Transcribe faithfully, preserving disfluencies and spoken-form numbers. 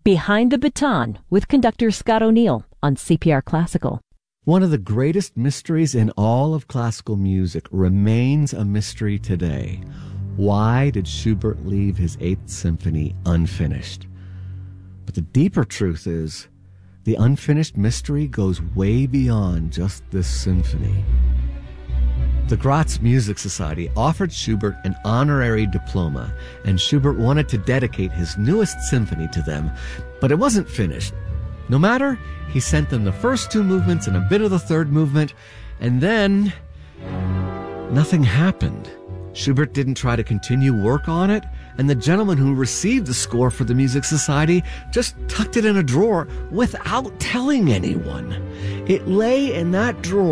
Behind the Baton with conductor Scott O'Neill on C P R Classical. One of the greatest mysteries in all of classical music remains a mystery today. Why did Schubert leave his Eighth Symphony unfinished? But the deeper truth is, the unfinished mystery goes way beyond just this symphony. The Graz Music Society offered Schubert an honorary diploma, and Schubert wanted to dedicate his newest symphony to them, but it wasn't finished. No matter, he sent them the first two movements and a bit of the third movement, and then nothing happened. Schubert didn't try to continue work on it, and the gentleman who received the score for the Music Society just tucked it in a drawer without telling anyone. It lay in that drawer